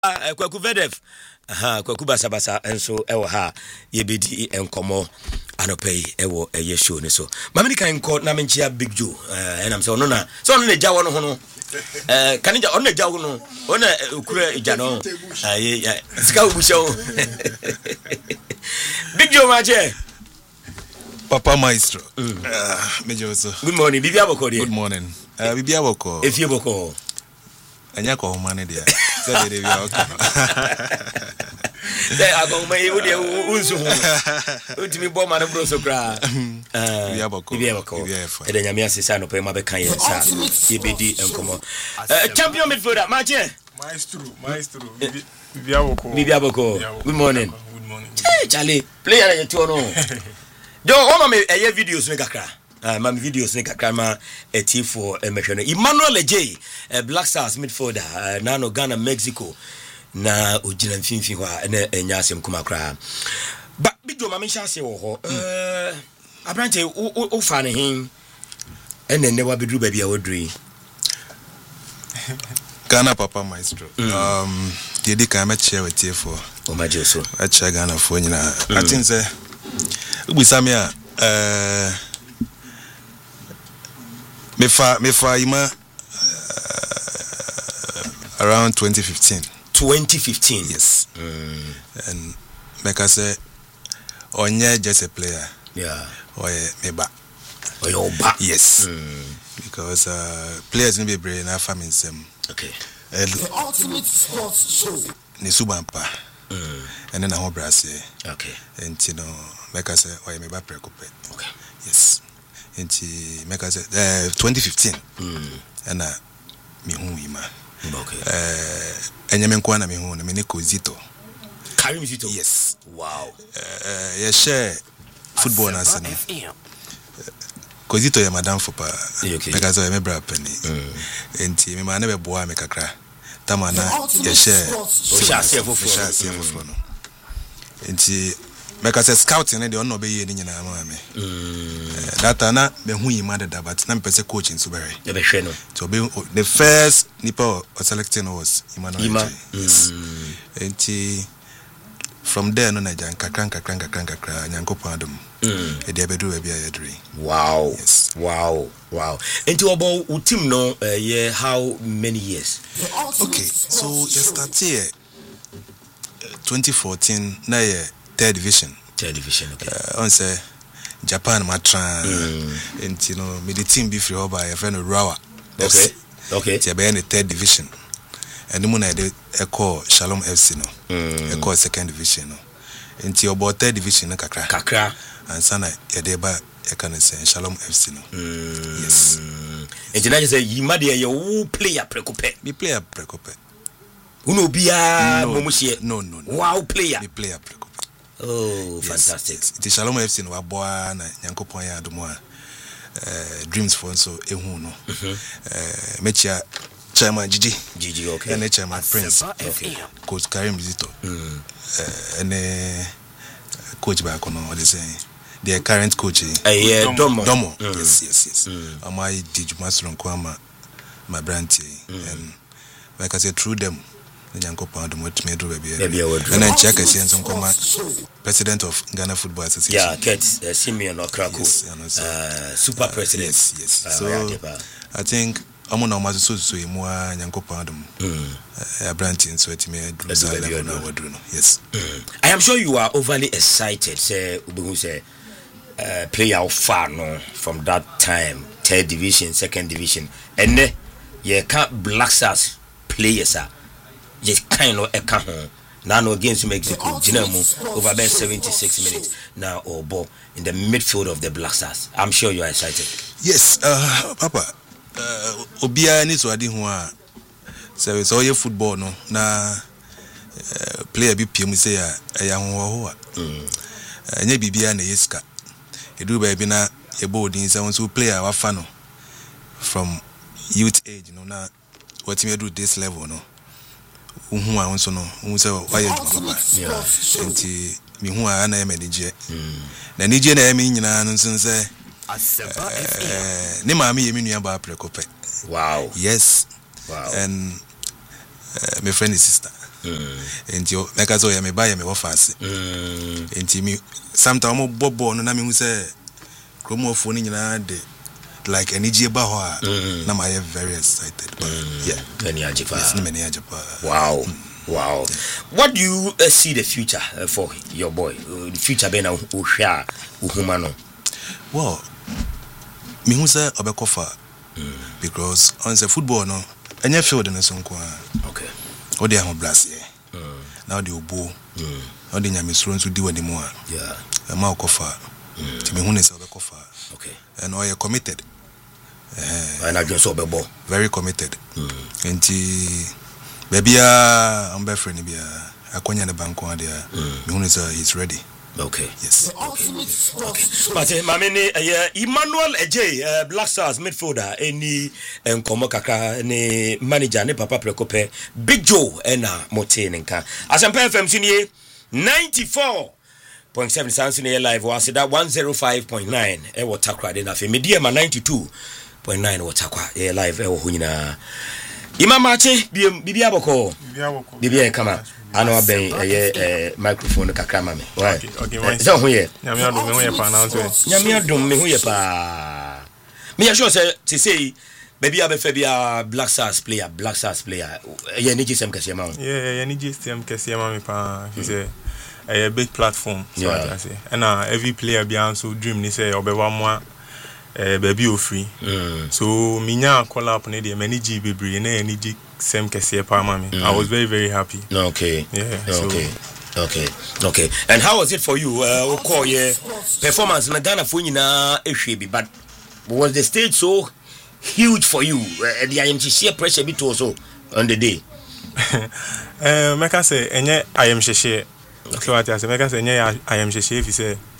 Kwaku Vedef. Kwaku Basabasa enso ewo ha yebedi enkomo anopei ewo eye show ne so. Mamini kan ko na menchia Big Joe. Enam se ono na. Se ono na gya wo no ho no. Kanija ono na gya wo no. Ono okura gya no. Sika obusha wo. Big Joe mache. Papa Maestro. Mejo so. Good morning. Bibia boko dia. Good morning. Bibia boko. Efie boko. Anya ko humane dia. Say dey bia okay. Say ago mai wo dia unsu hu. Utimi bo ma no bro so kra. Bibia boko. E de nyame asesa no pe ma be kan ye sa. Yebedi enkomo. Champion midfielder mache. Maestro. Bibia boko. Good morning. Good morning. Hey, Charlie, player na yeto no. Do o ma me eye videos me kakra. My videos in Kakama T for Emmanuel Ej, Black Stars midfielder, Nano Ghana, Mexico, na Ujina Finfiwa, and Yasim Kumakra. But Big Joe Mamisha say, I branch o fanny him, and then never be do baby our dream. Ghana Papa Maestro. Did I met you with you for? Oh, my Joe, so I check Ghana for you. I think, sir, we Samia, me fa ima around 2015. 2015, yes. And make I say onye just a player, yeah, or me ba, or your back, yes, because players need be brave na family them. Okay, the ultimate sports show ni subampa, and then I hope Brazil, okay, and you know make I say oye me ba preocupe, okay, yes. Into make us 2015 and me hu ima okay enyemenkwa na me hu na me ne Kozito Karim Zito, yes, wow, ye share football na sana Kozito ya madam fopa make us me bra pani enti me ma na be boa me kakra tamana ye share foforo no enti make us scouting na de ono be ye ni nyina ma me that na be hu yima da but na person coaching so very you be hwe no so be the first nipa selecting was Emmanuel. Yes. And from there no na jan kakran nyankopon adom e de bedu bia ya dre. Wow, yes, wow into about team no how many years? Okay, so you start here 2014 na ye third division, okay, on say Japan matra and you know me the team be free by a friend Rawa, okay they be in the third division and the moon I did a call Shalom FC no a call second division no and you about third division no kakra and sana ya deba e can say Shalom FC no yes and you say you made your player precope be player precope uno bia momusie no wow player be player precope. Oh, yes, fantastic. It is Shalom FC no aboa na Nyankopon ya adomo dreams for so ehu no. Mechia chairman Gigi, okay. And chairman Prince, okay. Coach Karim Zito. And coach back on what they say. Their current coach Domo. Yes. My Dijumastron Kwama my brand and like I said through them Nyankopon adomo tme do baby and then check as some president of Ghana Football Association. Yeah, Kurt Simeon Okraku. Yes, super president. Yes. So I think I'm on my so more Nyankopon adomo branching so it may do yes. I am sure you are overly excited say Ubu say play out far no from that time third division second division and then you can't Black Stars players are just kind of a cajon. Now against Mexico, Dinamo over about 76 minutes now or ball in the midfield of the Black Stars. I'm sure you are excited. Yes, Papa. Obia ni so adi ho a so all your football no na player bi piem say ya ho a anya bibia na yeska edu ba bi na e boarding say so player wa fa no from youth age no na what me do this level no uhu a wonso no uhu se why papa enti mi hu a na manage na nije na me nyina no nso se ne ma me yemi nua ba prekope. Wow, yes, wow. And my friend is sister. enti meka so ya me ba ya me office enti mi sometimes mo bobo no na me hu say kromo ofo ni nyina de like energy ba ho na my very excited but yeah many ajipa yes many ajipa wow wow what do you see the future for your boy the future be na ohwa uhuma no well me hu say obekofa because on the football no any field no so nko okay o dey am blast now the obo o dey nyamesuro nso di wani mu a yeah ma okofa ti me hu ne say obekofa okay and o ye committed and I just obebo very committed enti bebia on be friend bia akonya ne banko ade me hu ne say he's ready. Okay. Yes. Okay. But mamene Emmanuel Ejay Black Stars midfielder any enkomo kaka ne manager ne papa prekope Big Joe na mote nka Asempa FM sinie 94.7 Sansune live was that 105.9 e watakra de na fe media ma 92.9 watakwa e live e wo nyina Imamache bibia boko bibia kama ano aben microphone kakra ma me okay so ho ye nyame adom me ho ye pa na so nyame adom me ho ye pa me ya sure say baby abefa bia Black Stars player ye ni gisem kase ma ye ni gisem kase ma me pa fi say a big platform so I say and every player bia so dream ni say obewa mo baby o free so minya call up ne de manage bebre na energy same kese pa ma me I was very very happy. Okay. Yeah. Okay. And how was it for you call your performance na Ghana for nyina ehwe but was the stage so huge for you the IMCC pressure bit also on the day make I say enye IMCC so what I say make I say enye IMCC if you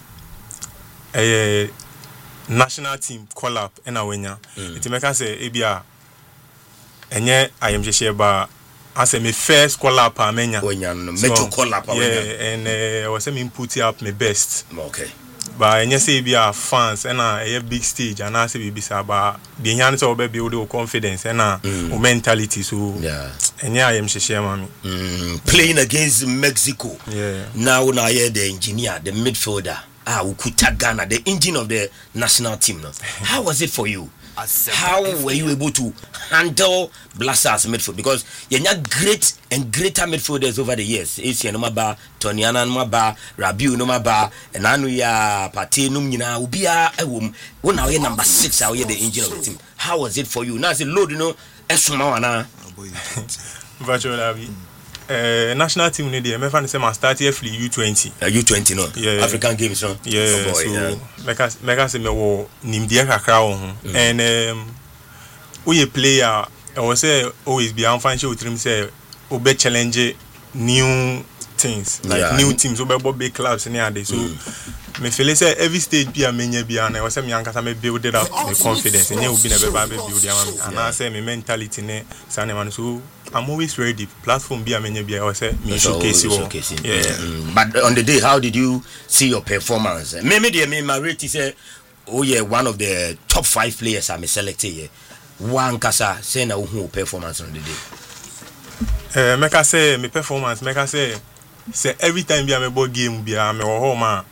say national team call up and awenya it make us say ebia enye IMCC ba as me first call up amenya wenya no meto call up yeah and I was me put up my best okay but enye say ebia fans and a big stage and I say be bisa ba the yan so be build your confidence and your mentality so yeah enye IMCC mami playing against Mexico yeah now hear the engineer the midfielder Ukuta Ghana, the engine of the national team. No? How was it for you? How were you able to handle Black Stars midfield? Because you're not great and greater midfielders over the years. Asia no maba, Tonyana no maba, Rabiu no maba, and Anuya Pate no nyina ubia ewum. When now you're number 6, how you're the engine of the team. How was it for you? Now it's a load, you know. Esuma wana. Virtual Abi. National team ne dey me fan say ma start here free U20 U20 no yeah. African games no yeah oh boy, so meka say me wo nimdia kakra wo ho and we player I was say always be am fan show trim say obe challenge new things like new teams obe big clubs in here so me feel say every stage be amenya bia na was say me ankasa me build it up the confidence and you be never build am and I say me mentality ne sane man so I'm always ready. Platform be amenya be I say me showcase you. Yeah. But on the day, how did you see your performance? Me my rate say, oh yeah, one of the top 5 players I'm selected here. One kasa say na who performance on the day. Make I say me performance. Make I say every time be am about game be am home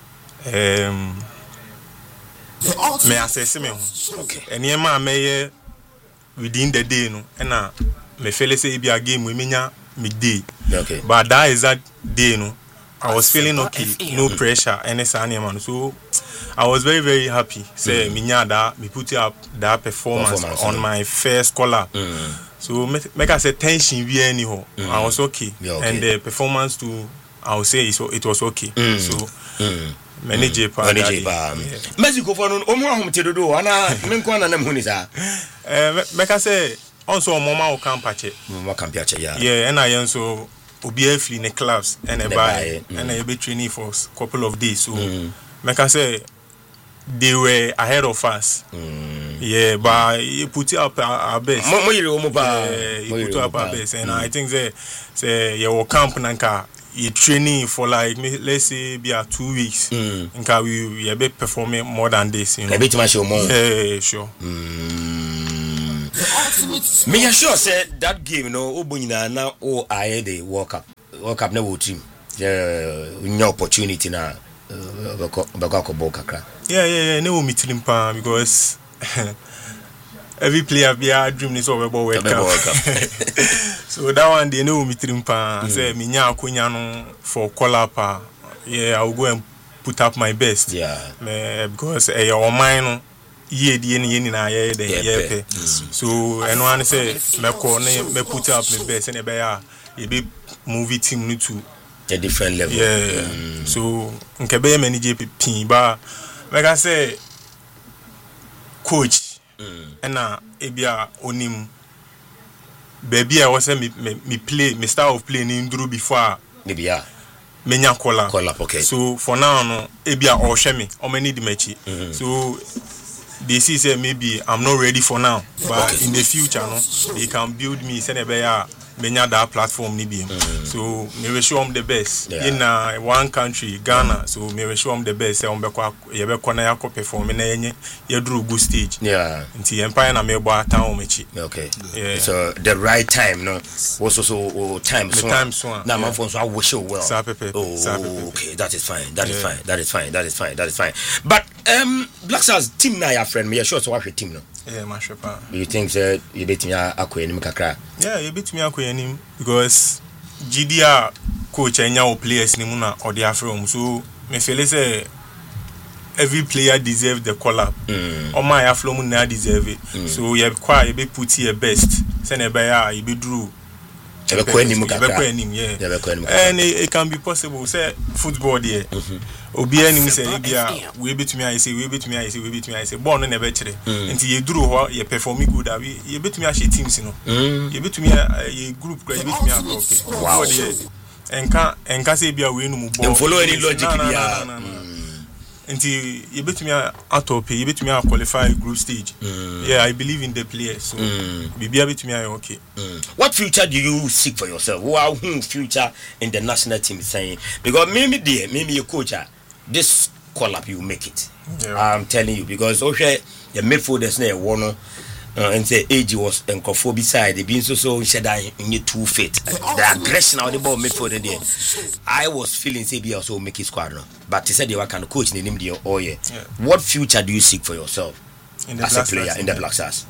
me assess me. Okay. And yema me within the day no and me feel say be a game we menya midday. Okay. But that is that day no I was feeling okay, no pressure any man. So I was very very happy say minya that me put up that performance on my first call up. So make I say tension be anyhow. I was okay. And the performance too I would say it was okay. So manage pa Mexico for no omo ahom tedodo ana menko na nam huni sa make I say also mama o campache yeah and I also obi afli ne clubs and e buy and I be training for a couple of days so make I say they were ahead of us yeah but you put up our best mo yire omo ba you put up our best and I think say your camp nanka you training for like let's say be 2 weeks nka we be performing more than this you know a bit much more yeah sure Me sure said that game no Obunyina na o aye the World Cup na wo team. No opportunity na bako ball kakra. Yeah, no meeting pa because every player be a dream is over World Cup. So that one they know meeting pa say me nya akonya no for call up yeah, I will go and put up my best. Yeah. Because your mind ye na ye de so and one say me put up my best and be movie team no to a different level. Yeah. So nke be manage pin ba like I say coach and ebia onim baby I was me play me style of play in through before maybe menya call up, okay. So for now no ebia or shame or many the match. So they see say maybe I'm not ready for now, but in the future no they can build me send a menya that platform ni bi. So me will show them the best in one country Ghana. So me will show them the best say on be na ya perform na yenye ye duru good stage. Yeah. Nti empire na me bo town mechi. Okay. Yeah. So the right time no was also time so. Now man for so I wish you well. Okay, that is fine. That is fine. But Black Stars team na your friend me sure so what your team no. Yeah, my shepa. You think say you bet me akwenim kakra? Yeah, you bet me akwenim because GDR coach enya o players ni mu na odi afrom. So me feel say every player deserve the call up. O my afrom na deserve it. So you be put your best. Say na ya you be drew. And it can be possible. Say football there. Obi any say we bet me I say born on a better. Until you drew you perform good. You bet me a teams no. You bet me a group you bet me a okay. Wow. And can say be a win mu ball. Follow any logic until you bet me out of pay, you bet me a qualify group stage. Yeah, I believe in the players. So be a bit me okay. What future do you seek for yourself? Wow, future in the national team saying because maybe your coach this call up you make it. Yeah. I'm telling you because okay the midfielders na one and say age was and beside the being so said I need 2 feet. The aggression of the ball midfielder there. I was feeling say be also make his squad, but he said they were kind of coach in him there. Oh yeah. What future do you seek for yourself as a player in the Black Stars?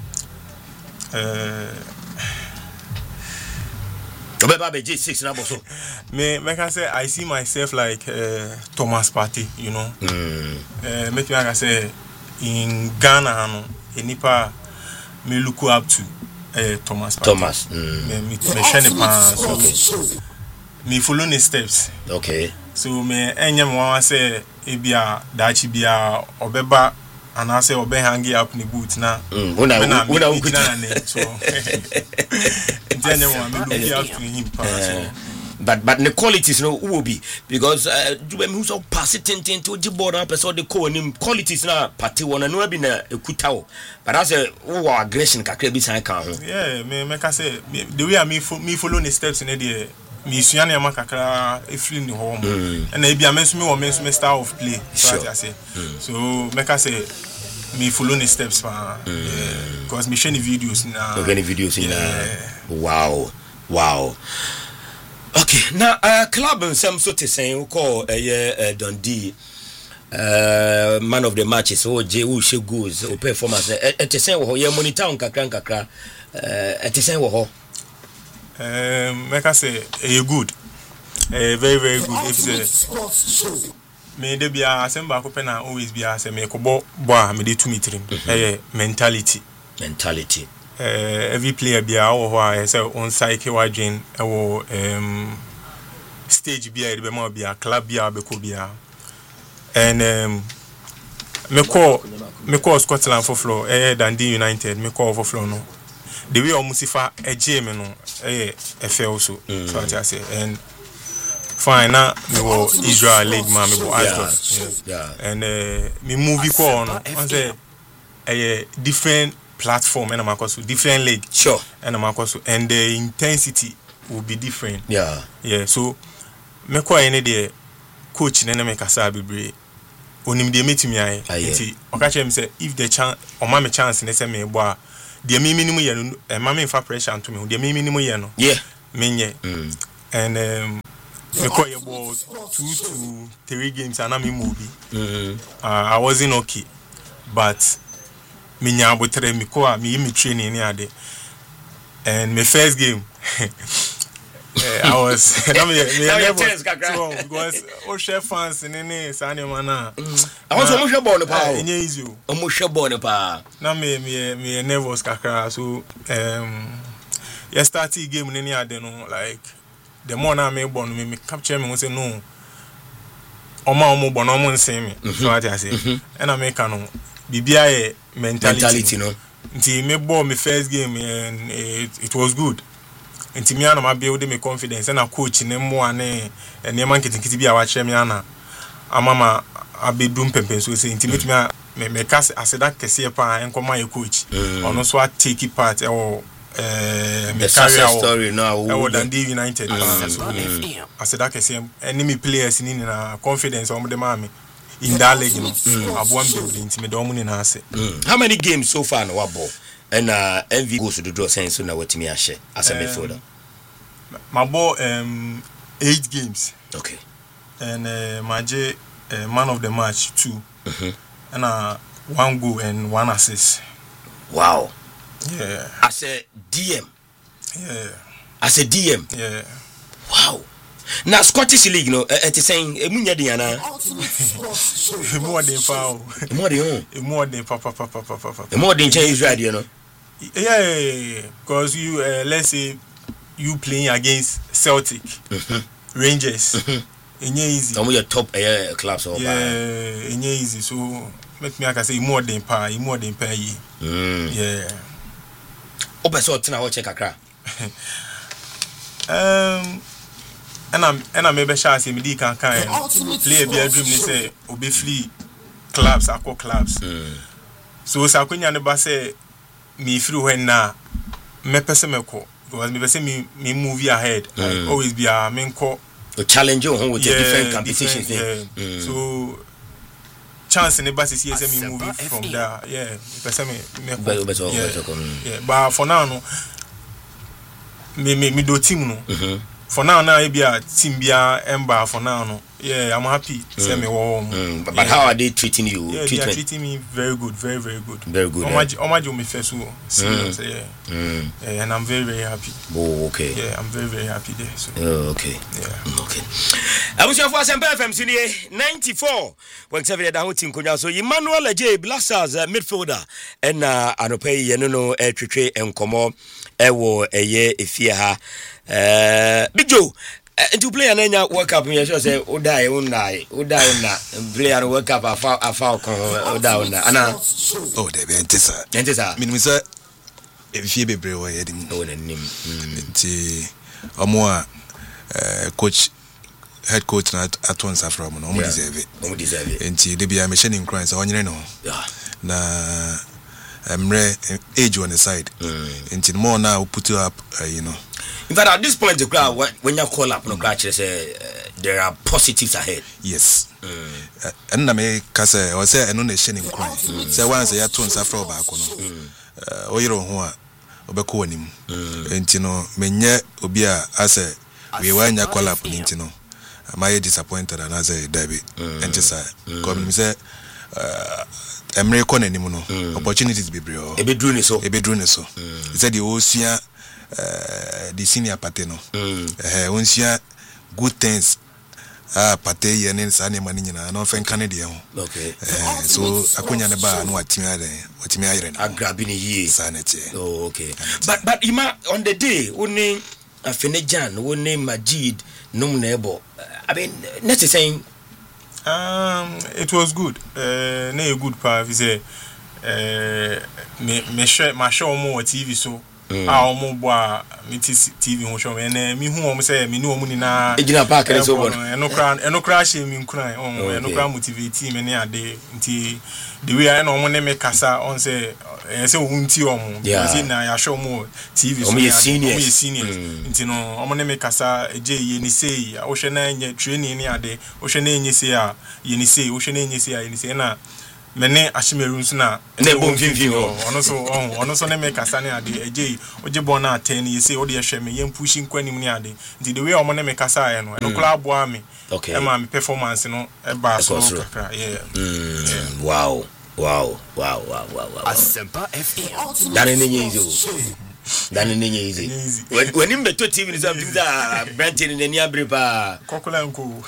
Like I say, I see myself like Thomas Partey, you know. Make me like I say in Ghana, in Nipa. Me look up to Thomas. Me follow his steps. Okay. So me enyam wan say ebia dachi bia obeba and I say obe hangi up ni boot na. Una so enyam wan me look up to him But the qualities no will be because who's so passing to the board up so the qualities na party one and no be na ekutao but as a aggression kakra bi san kan ho. Yeah, me can say the way me follow the steps in there me suan ya makakra efiri ni home and e bia me me style of play so I say so me can say me follow the steps because me share the videos na wow. Okay, now club and some sort of saying we call Dundee man of the matches or J she goes or performance at the same way monitor kakra at the same way like I say good very very good if me dey bia asemba ko pena always bia say me ko bo me dey to meet him mentality every player bia wo ho say on cycle wadwen wo stage bia be ma bia club bia be ko bia and me call Scotland for floor Dundee United me call for floor no the way omusifa eje me no FL so I say and fine now me wo Israel League man me wo and me movie call no I say different platform and I'm different league sure and I'm and the intensity will be different so me kwa ene de coach na me kasa bebre onim de metimi ai nti okache me say if the chance o ma me chance na say me bo the minimum ye no mama fa pressure to me the minimum ye no yeah menye and me call about 2 to 3 games and I'm movie I wasn't okay but me nya abotre me ko me training ni ade and my first game I was because all chef fans in Sani Mana. I was almost born a power. Easy. Almost born a power. Now me nervous kakra so you start the game in any no like the more now me born me capture me say no. Omo born omo nsem me. So what I say. And I make no bibia mentality no. Until me born me first game and it was good. Nti me ana ma build me confidence na coach ne mo ane enema nketenkete bi a wa kire me ana amama abedum pempen so say nti metumi me cast aseda kese pa enkoma ye coach ono so a take part e wo me career story now e wo Dundee United aseda kese enemy players ni na confidence o mo de ma me in that league no abo am build nti me do mo ni na ase. How many games so far no wa ball? And MV goes to the draw saying so now what me share as a midfielder. My ball 8 games. Okay. And my J man of the match 2. And 1 goal and 1 assist. Wow. Yeah. As a DM. Yeah. As a DM. Yeah. Wow. Now Scottish League, no, it is saying Munya Diana. More than foul. More than more than papa. More than change radio, no. Yeah, because you let's say you playing against Celtic, Rangers, it's easy. Some of your top clubs, or it's easy. So make me I can say more than pay. Yeah. Open so tina ho check akra. And I'm maybe sure say me di kan play a beer dream ni say obi free clubs akọ clubs. So sakonya ne ba say me free when na me pese me ko because me pese me move ahead like always be a me ko challenge you with different competition thing. So chance in the basis here say me move from there. Yeah, pese me but for now no me do team no. For now I be a team bia ember for now no. Yeah, I'm happy. Say me warm. But how are they treating you? Yeah, they are treating me very good, very good. Very good. Omaji me first serious, yeah. And I'm very happy. Oh, okay. Yeah, I'm very happy there. So. Okay. Yeah. Okay. I wish you for some FM Senior 94.7 da hotin konya so Emmanuel J Blasters midfielder and anope ye no twetwe enkomo ewo eye efie ha Big Joe into play an enya World Cup me sure say odai una player no World Cup afa odai una ana oh they be entesa minimum say efie bebre wo ye dim no nanim nti omo a coach head coach na aton safra mo no omo deserve nti de bia me hye nim crime say onyere no na emre age on the side nti more now put you up you know. In fact, at this point, the crowd, when you call up, no crowd say there are positives ahead. Yes. And I may say, or say, I know the shining cry. Say once I had to suffer back on. Oh, you don't want Obeko him. And you know, Menya Obia, I say, we were in your call up, you know. Am I disappointed? And I say, David, and just say, I'm reckoning him, opportunities be brio. A bit drone so. He said, the Ocean. The senior party no once you good things party ye ne sane mani nyina no fen Canada ho okay so akonya ne ba no watimi ayre na agrabi ne yie sanete oh okay but ima on the day oni Afenejan oni Majid num na ebo I mean net saying it was good na a good part is me share my show more TV so omo boa miti TV ho show me hu omo say me ni omo ni na ejina park na so bon eno crash me nkran eno crash motivate me ni ade nti the way I omo ne me kasa on say say ohunti omo say na ya show mo TV so omo senior nti no omo ne me kasa eje ye ni say o hwe na nya training ni ade o hwe na enye say a ye ni say o hwe na enye say a ye ni say na mene Ashimeru nso na ne bom finfin ho ono so ne me kasa ne ade eje oje bon na 10 ye say o de hwe me yem pushing kwanim ne ade nti the way o mo ne me kasa aye no no kula aboa me e ma me performance no e ba so kakra wow Asempa FM dane ne easy when him beto TV ni something that branching in any abripa kokula nko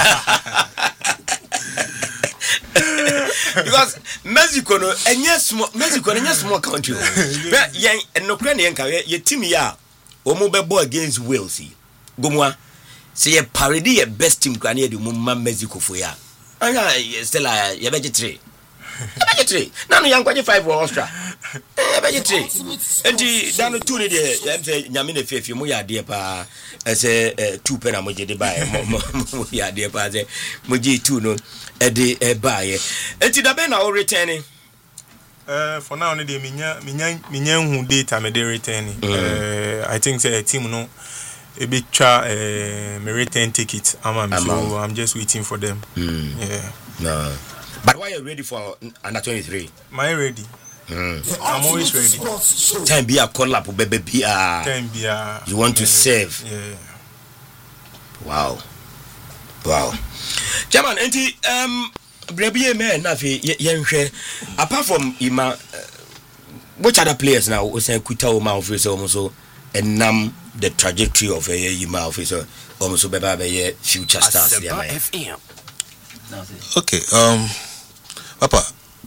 because Mexico no enye small country but yen enokra ne yenka ye team ya omo bebo against Wales gomwa say ye parade ye best team kwa ne de mo ma Mexico fo ya anya Stella ye beje 3 na no yankwaje 5 or extra beje 3 enti dano 2 ne de yam say nyame na fiafie mo ya de pa say 2 pe na mo je de ba mo ya de pa say mo je 2 no e de e ba ye enti da be na o returning for now ne de minya hu data me de returning I think say team no a bit me return ticket so I'm just waiting for them. No. But why are you ready for under 23? Am I ready? I'm always ready. Time be a call up baby time be you want to save. Yeah. Wow. Chairman, enti brebi me na fi yenhwe apart from Ima which other players now we say kuta o ma officer almost and the trajectory of Ima officer almost beba be future stars there. Okay, Papa,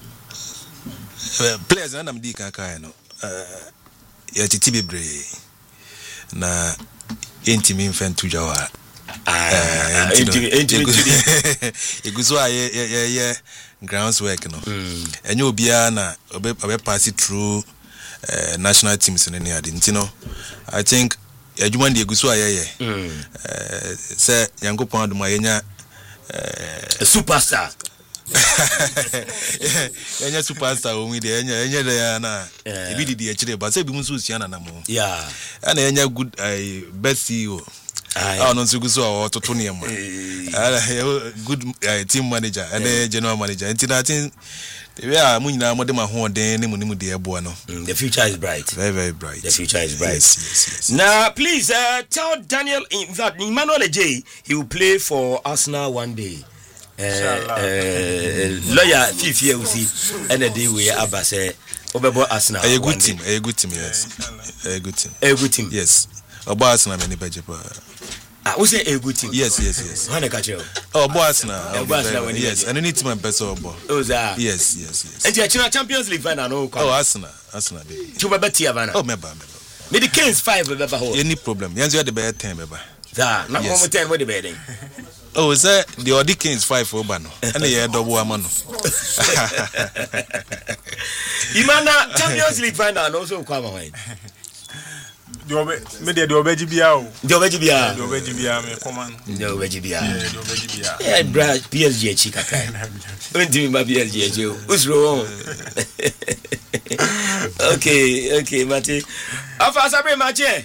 players na namdi kaka no ya titibe bre na intimi mfen tujawa iguzo aye grounds work no enye obia na obe pass through national teams no ne ade ntino I think adwuma de iguzo aye say yankopon aduma yenya a superstar. Enya superstar o mi de enya de na e bi di e kire ba say bi mu so sia na na mo ana enya good best CEO no nsugu so o toto ne ma good team manager and general manager until I think we are mu nyina mo de ma ho den ne mu de ebo no. The future is bright, very bright. The future is bright. Yes. Now please tell Daniel in fact Emmanuel J he will play for Arsenal one day. Lawyer Fifi Uzi and a day we aba say obebo Arsenal. A good team, yes. A good team. Yes. Obo Arsenal many budget. We say a good team. Yes. How they catch you? Obo Arsenal. Yes, and I need my best Obo. Yes. And the Champions League final no. Arsenal. You be better Havana. Oh, member. Me the Kings 5 be hold. Any problem? Yanzu the better 10 member. Now more 10 what the betting. Oh, is that the Odi Kings 5 for Bano? And the double amano. Imana Champions League final also come away. Me de obejibia o. De obejibia me command. De obejibia. Yeah, bra PSG chika kai. Onti me PSG je. Usro. Okay, Mati. Afa sabre mache.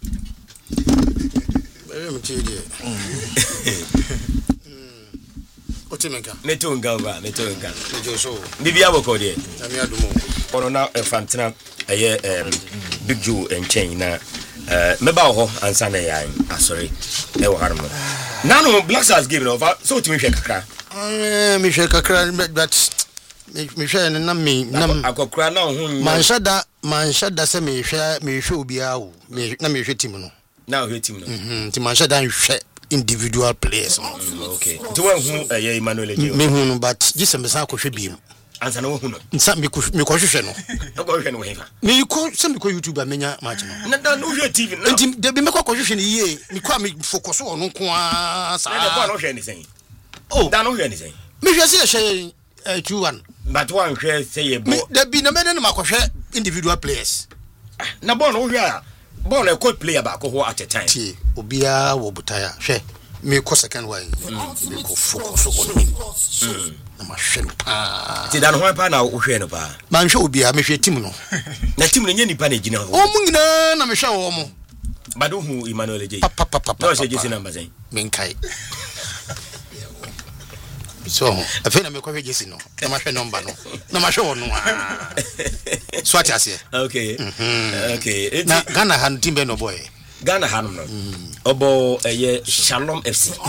Metunga. Joso. Bibia boko de. Ami adumo. Ono na fantena Big Joe and chain na meba ho ansa na yan sorry e wo harmo na no Black Stars give over so to me hwe kakra me hwe kakra but me hwe na akokra na ho manshada se me hwe obia wo na me hwe team no ti manshada hwe individual players okay to one who Emmanuel Ejio me hu no but just me sa ko hwe biem ansa na wo hu no nsa me ko hwehwe no ko hwehwe no hefa me ko se me ko YouTube amenya match no na no hwe TV no nti de be me ko hwehwe no ye me ko me focus on no ko a sa na ba no hwe ni sen da no hwe ni sen me hwe se hwe 2-1 but one hwe say ye bo de bi na me ne ma ko hwe individual players na ball no hwe a ball e coach player ba ko ho at a time ti obia wo butaya hwe me ko second one me ko focus on him na ma hwe no pa ti da no ho pa na wo hwe no pa man hwe obia me hwe team no na team no nya nipa na gina ho o mu nyina na me hwe wo mo bado hu Emmanuel J papa no se jesi number say me nkai so afi na me ko hwejesi no na ma hwe number no na ma hwe wono so ati ase okay okay na Ghana han team be no boy Ghana hanum no obo eye Shalom FC